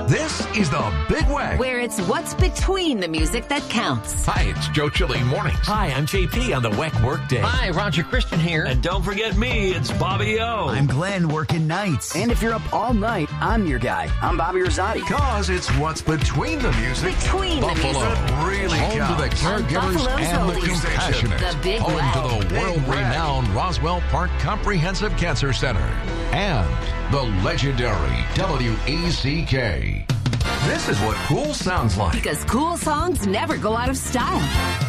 This is the Big Weck, where it's what's between the music that counts. Hi, it's Joe Chili Mornings. Hi, I'm JP on the Weck Workday. Hi, Roger Christian here. And don't forget me, it's Bobby O. I'm Glenn working nights. And if you're up all night, I'm your guy. I'm Bobby Rosati. Because it's what's between the music. Between Buffalo the music. Really home counts. to the caregivers and the compassionate. The Big home Weck. to the world-renowned Roswell Park Comprehensive Cancer Center. And the legendary WECK. This is what cool sounds like. Because cool songs never go out of style.